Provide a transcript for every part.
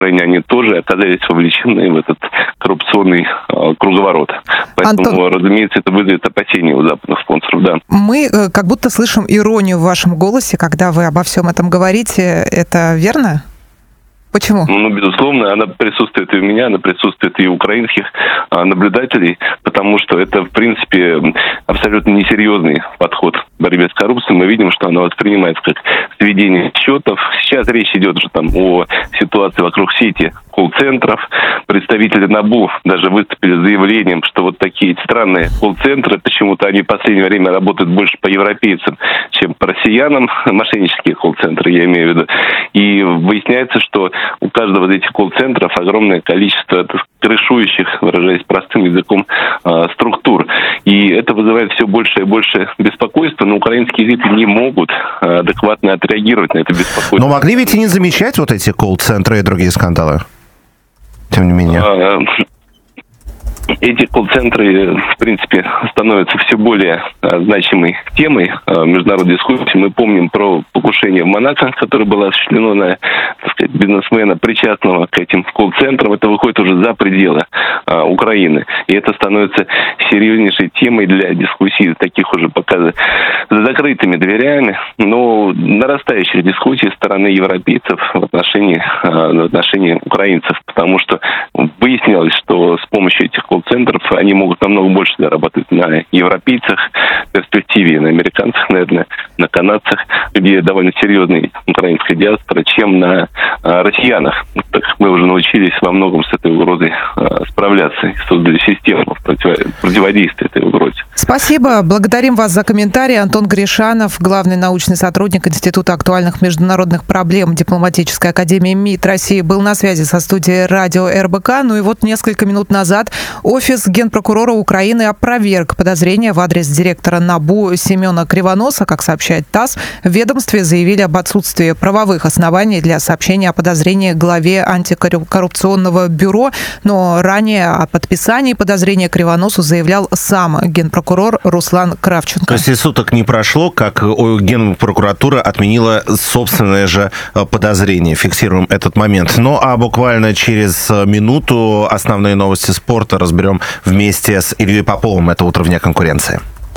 они тоже оказались вовлечены в этот коррупционный круговорот. Поэтому, разумеется, это вызовет опасения у западных спонсоров, да. Мы как будто слышим иронию в вашем голосе, когда вы обо всем этом говорите. Это верно? Почему? Безусловно, она присутствует и у меня, она присутствует и у украинских наблюдателей, потому что это, в принципе, абсолютно несерьезный подход к борьбе с коррупцией. Мы видим, что она воспринимается как сведение счетов. Сейчас речь идет уже о ситуации вокруг сети колл-центров. Представители НАБУ даже выступили с заявлением, что вот такие странные колл-центры, почему-то они в последнее время работают больше по европейцам, чем по россиянам, мошеннические колл-центры, я имею в виду. И выясняется, что у каждого из этих колл-центров огромное количество крышующих, выражаясь простым языком, структур. И это вызывает все больше и больше беспокойства, но украинские элиты не могут адекватно отреагировать на это беспокойство. Но могли ведь и не замечать вот эти колл-центры и другие скандалы? Тем не менее. Эти колл-центры, в принципе, становятся все более значимой темой международной дискуссии. Мы помним про покушение в Монако, которое было осуществлено на, так сказать, бизнесмена, причастного к этим колл-центрам. Это выходит уже за пределы Украины. И это становится серьезнейшей темой для дискуссий, таких уже пока за закрытыми дверями, но нарастающих дискуссий со стороны европейцев в отношении украинцев. Потому что выяснилось, что с помощью этих колл-центров они могут намного больше зарабатывать на европейцах в перспективе, на американцах, наверное, на канадцах, где довольно серьезная украинская диаспора, чем на россиянах. Так мы уже научились во многом с этой угрозой справляться и создали систему противодействия этой угрозе. Спасибо. Благодарим вас за комментарий. Антон Гришанов, главный научный сотрудник Института актуальных международных проблем Дипломатической академии МИД России, был на связи со студией радио РБК. Ну и вот несколько минут назад офис Генпрокурора Украины опроверг подозрения в адрес директора НАБУ Семена Кривоноса. Как сообщает ТАСС, в ведомстве заявили об отсутствии правовых оснований для сообщения о подозрении главе антикоррупционного бюро, но ранее о подписании подозрения Кривоносу заявлял сам генпрокурор Руслан Кравченко. То есть и суток не прошло, как Генпрокуратура отменила собственное же подозрение. Фиксируем этот момент. Ну а буквально через минуту основные новости спорта разберем вместе с Ильей Поповым. Это «Утро вне конкуренции».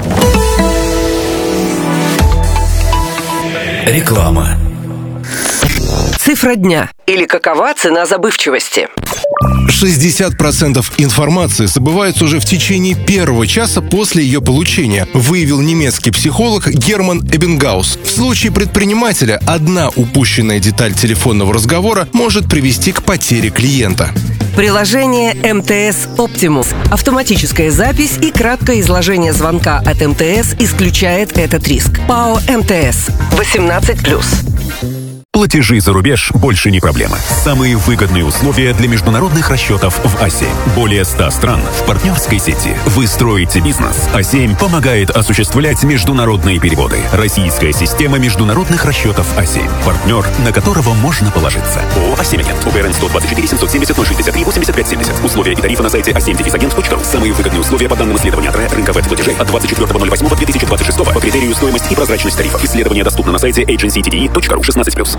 Реклама. Цифра дня. Или какова цена забывчивости? 60% информации забывается уже в течение первого часа после ее получения, выявил немецкий психолог Герман Эббингаус. В случае предпринимателя одна упущенная деталь телефонного разговора может привести к потере клиента. Приложение МТС Optimus. Автоматическая запись и краткое изложение звонка от МТС исключает этот риск. ПАО МТС. 18+. Платежи за рубеж больше не проблема. Самые выгодные условия для международных расчетов в А7. Более 100 стран в партнерской сети. Вы строите бизнес. А7 помогает осуществлять международные переводы. Российская система международных расчетов А7. Партнер, на которого можно положиться. ООО «А7-Агент». УГРН 124 770 063 85 70. Условия и тарифы на сайте a7-agent.ru. Самые выгодные условия по данным исследования от рынка платежей от 24.08.2026 по критерию стоимость и прозрачность тарифов. Исследование доступно на сайте agencytde.ru 16+.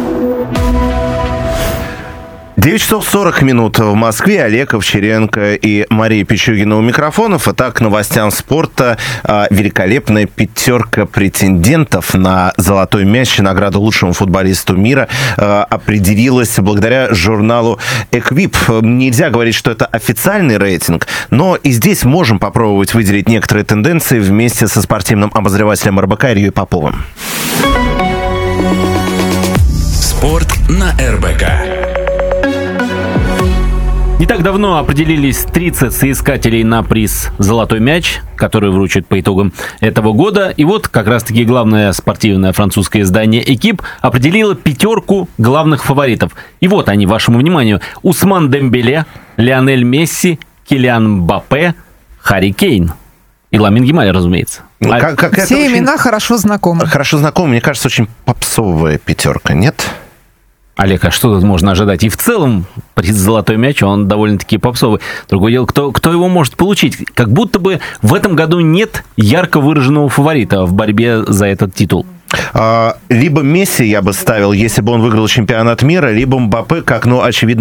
9 часов 40 минут в Москве. Олег Овчаренко и Мария Пичугина у микрофонов. Итак, к новостям спорта. Великолепная пятерка претендентов на «Золотой мяч» и награду лучшему футболисту мира определилась благодаря журналу «Эквип». Нельзя говорить, что это официальный рейтинг, но и здесь можем попробовать выделить некоторые тенденции вместе со спортивным обозревателем РБК Ильей Поповым. Спорт на РБК. Не так давно определились 30 соискателей на приз «Золотой мяч», который вручат по итогам этого года. И вот как раз-таки главное спортивное французское издание «Экип» определило пятерку главных фаворитов. И вот они, вашему вниманию. Усман Дембеле, Лионель Месси, Килиан Мбаппе, Харри Кейн. И Ламин Ямаль, разумеется. Все имена хорошо знакомы. Хорошо знакомы. Мне кажется, очень попсовая пятерка, нет? Олег, а что тут можно ожидать? И в целом приз «Золотой мяч», он довольно-таки попсовый. Другое дело, кто его может получить? Как будто бы в этом году нет ярко выраженного фаворита в борьбе за этот титул. Либо Месси я бы ставил, если бы он выиграл чемпионат мира, либо Мбаппе, как, очевидно,